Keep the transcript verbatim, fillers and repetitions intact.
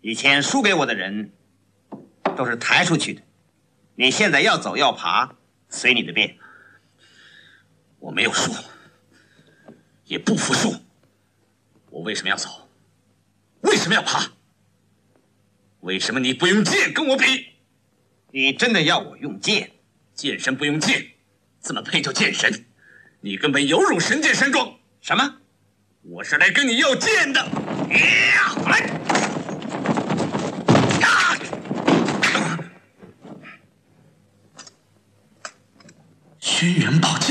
以前输给我的人都是抬出去的，你现在要走要爬，随你的便。 我没有输，也不服输。我为什么要走？为什么要爬？为什么你不用剑跟我比？ 你真的要我用剑？ 剑神不用剑，怎么配叫剑神？你根本有辱神剑山庄。 什么？ 我是来跟你要剑的。呀，来！呀！轩辕宝剑。